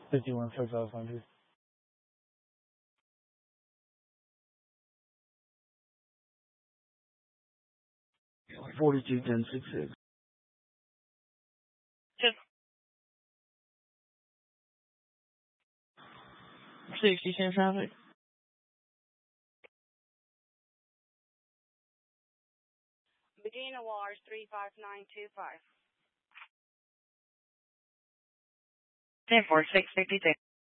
51 500. 421066. 60 traffic. Medina Wars 35925. 10-4, 652.